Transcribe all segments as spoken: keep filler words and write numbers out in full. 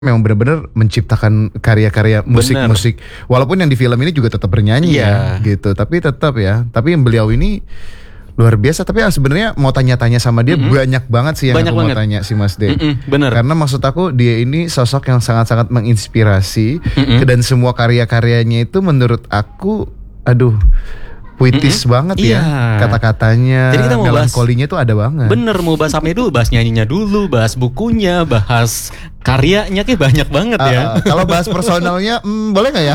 memang benar-benar menciptakan karya-karya musik-musik. Walaupun yang di film ini juga tetap bernyanyi yeah. ya, gitu. Tapi tetap ya. Tapi yang beliau ini luar biasa. Tapi ya sebenarnya mau tanya-tanya sama dia mm-hmm. banyak banget sih yang banyak aku banget. mau tanya si Mas D. Mm-hmm. Bener. Karena maksud aku dia ini sosok yang sangat-sangat menginspirasi mm-hmm. dan semua karya-karyanya itu menurut aku, aduh. Puitis mm-hmm. banget ya yeah. kata-katanya, jadi kita mau melankolinya tuh ada banget. Bener, mau bahas apa dulu, bahas nyanyinya dulu, bahas bukunya, bahas karyanya, kayak banyak banget ya. Uh, kalau bahas personalnya, hmm, boleh nggak ya?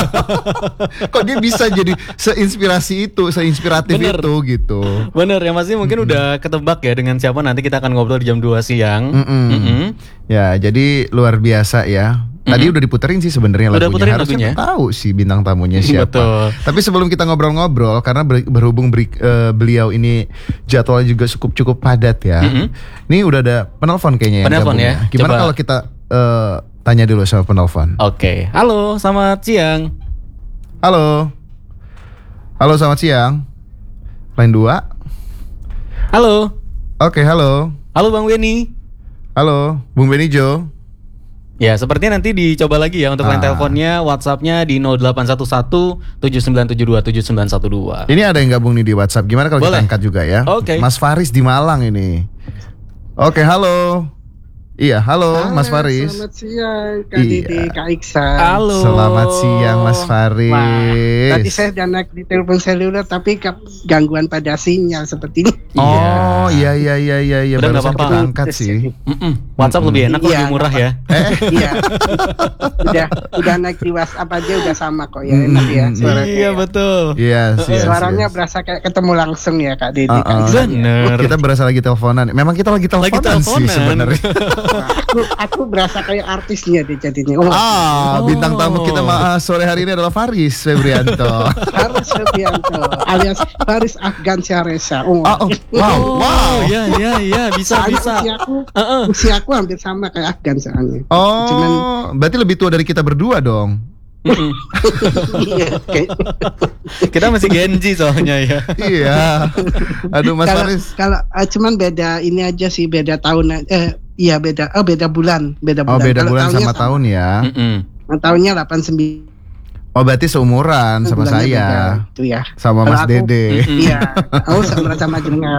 Kok dia bisa jadi seinspirasi itu, seinspiratif Bener. itu gitu. Bener ya, masih mungkin mm-hmm. udah ketebak ya dengan siapa nanti kita akan ngobrol di jam dua siang. Mm-hmm. Mm-hmm. Ya, jadi luar biasa ya. Tadi mm-hmm. udah diputerin sih sebenarnya lagunya. Puterin Harusnya lagunya. tahu sih bintang tamunya siapa. Betul. Tapi sebelum kita ngobrol-ngobrol, karena ber- berhubung beri, uh, beliau ini jadwalnya juga cukup cukup padat ya. Mm-hmm. Ini udah ada penelpon kayaknya yang penelpon gabung ya. Gimana Coba. kalau kita uh, tanya dulu sama penelpon? Oke. Okay. Halo, selamat siang. Halo. Halo, selamat siang. Line dua. Halo. Oke, okay, halo. Halo Bang Benny. Halo, Bung Benijo. Ya, sepertinya nanti dicoba lagi ya untuk ah. line teleponnya, WhatsAppnya di nol delapan satu satu tujuh sembilan tujuh dua tujuh sembilan satu dua. Ini ada yang gabung nih di WhatsApp. Gimana kalau Boleh. kita angkat juga ya? Oke. Okay. Mas Faris di Malang ini. Oke, okay, halo. Iya, halo Halo, Mas Faris. Selamat siang Kak iya. Didi, Kak Iksan. Halo. Selamat siang Mas Faris. Wah, tadi saya udah naik di telepon seluler tapi ke gangguan pada sinyal seperti ini. Oh iya iya iya iya iya. Udah Barusan nggak apa-apa. kita angkat sih. Mm-mm. WhatsApp Mm-mm. lebih enak kok, iya, lebih murah ya. Eh. Iya. udah udah naik di WhatsApp aja udah sama kok ya, enak ya suaranya. Iya betul. Iya yes, Suaranya yes. berasa kayak ketemu langsung ya Kak Didi. Uh-uh. Kak Iksan, ya. Bener. Kita berasa lagi teleponan. Memang kita lagi teleponan, Lagi teleponan. sih sebenarnya. aku aku berasa kayak artisnya deh jadinya. Oh, Ah, Oh. bintang tamu kita ma- sore hari ini adalah Faris Febrianto. Faris Febrianto alias Faris Afgan Syaresa. Oh, Oh, oh, wow, wow. Ya ya ya, bisa soalnya bisa. usiaku, Uh-uh. usiaku hampir sama kayak Afgan soalnya. Oh, Cuman berarti lebih tua dari kita berdua dong. iya, kayak Kita masih Genji soalnya ya. Iya. Aduh Mas kalau, Faris. kalau uh, cuman beda ini aja sih, beda tahun eh iya beda oh beda bulan, beda Oh bulan. beda Kalau bulan tahunnya sama tahun ya. Mm-mm. Sama, tahunnya delapan puluh sembilan. Oh berarti seumuran sama bulannya saya. beda, itu ya. Sama Kalau Mas aku- Dede. Iya, aku sama sama jenengan.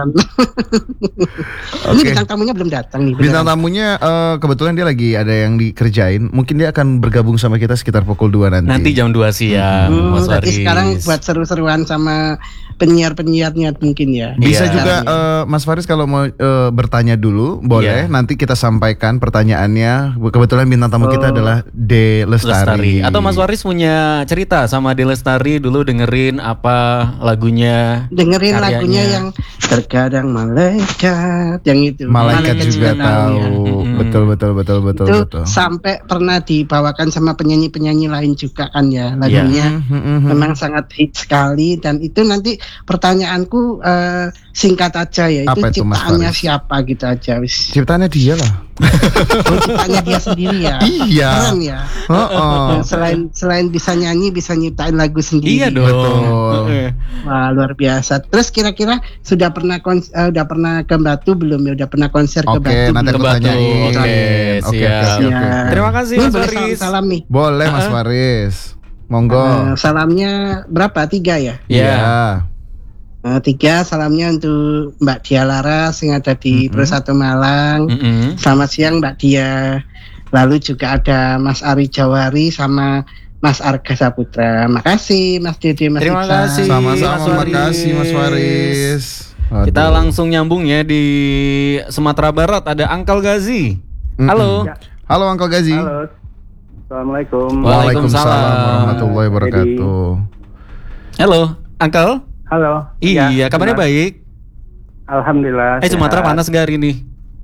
Ini Oke. bintang tamunya belum datang nih. Bintang beneran. tamunya eh, kebetulan dia lagi ada yang dikerjain. Mungkin dia akan bergabung sama kita sekitar pukul dua nanti. Nanti jam dua siang, Hmm, Mas berarti Faris. sekarang buat seru-seruan sama penyiar-penyiarnya mungkin ya. Bisa Iya. juga eh, Mas Faris kalau mau eh, bertanya dulu boleh. Iya. Nanti kita sampaikan pertanyaannya. Kebetulan bintang tamu kita Oh. adalah De Lestari. Lestari. Atau Mas Faris punya cerita sama De Lestari dulu, dengerin apa lagunya? Dengerin Karyanya. lagunya yang terkadang malaikat, yang itu. Malaikat juga tahu. ya. Mm-mm. Betul betul betul betul Itu betul. sampai pernah dibawakan sama penyanyi-penyanyi lain juga kan ya lagunya. Hmm, hmm, hmm. Memang sangat hit sekali, dan itu nanti pertanyaanku eh, singkat aja ya. Apa Itu itu, Mas ciptaannya Faris? siapa gitu aja wis. Ciptaannya dia lah. Oh, ciptaannya dia sendiri ya. Iya. Keren ya. Oh, Nah, selain selain bisa nyanyi, bisa nyiptain lagu sendiri. Iya dong. Betul. Heeh. Wah, luar biasa. Terus kira-kira sudah pernah kons- eh, udah pernah ke Batu belum ya? Udah pernah konser ke Oke, Batu nanti belum? aku Ke Batu. tanyain. Oke, Oke, oke, siap. oke, oke. Ya. Terima kasih, Ini Mas boleh Faris. salam, salam nih. Boleh Mas Uh-uh. Faris. Monggo. Eh, salamnya berapa? Tiga ya? Iya. Eh, tiga salamnya untuk Mbak Dia Laras yang ada di Mm-mm. Persatu Malang. Mm-mm. Selamat siang Mbak Dia. Lalu juga ada Mas Ari Jawari sama Mas Arga Saputra. Makasih Mas Dede, Mas Terima Iksan. kasih. Sama-sama, Mas Faris. makasih Mas Faris. Kita Aduh. langsung nyambung ya di Sumatera Barat, ada Angkal Gazi. Halo. Mm-mm. Halo Uncle Gazi. Halo, assalamualaikum. Waalaikumsalam. warahmatullahi wabarakatuh. Halo, Angkal. Halo. Iya, Ya, kabarnya benar. baik. Alhamdulillah. Eh, Sumatera sehat. panas gak hari ini?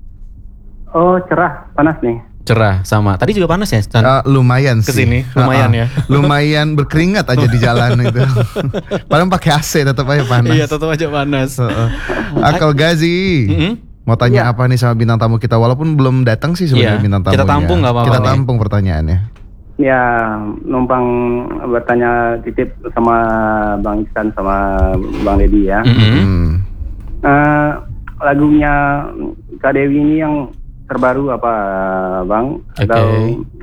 Oh, cerah, panas nih. Cerah sama. Tadi juga panas ya, Stan? Eh, lumayan sih. Kesini, lumayan Ah, ah. ya. Lumayan berkeringat aja di jalan itu. Padahal pakai A C tetap aja panas. Iya, tetap aja panas. Heeh. Uncle Gazi. Mm-mm. Mau tanya Iya. apa nih sama bintang tamu kita? Walaupun belum datang sih sebenarnya Iya, bintang tamunya. kita tampung nggak apa-apa Kita nih. tampung pertanyaannya. Ya, numpang bertanya titip sama Bang Iksan sama Bang Deddy ya. Mm-mm. Hmm. Eh, lagunya Kak Dewi ini yang terbaru apa Bang? Oke. Atau